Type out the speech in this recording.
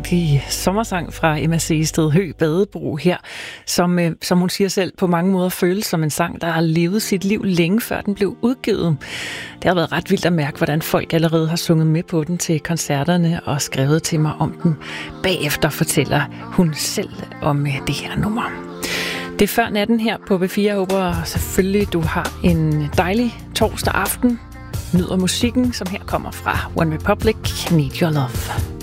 dejlig sommersang fra Emma Sehested Høgh Badebro her, som hun siger selv, på mange måder føles som en sang, der har levet sit liv længe før den blev udgivet. Det har været ret vildt at mærke, hvordan folk allerede har sunget med på den til koncerterne og skrevet til mig om den. Bagefter fortæller hun selv om det her nummer. Det er før natten her på B4. Jeg håber selvfølgelig, du har en dejlig torsdag aften. Nyder musikken, som her kommer fra One Republic, Need Your Love.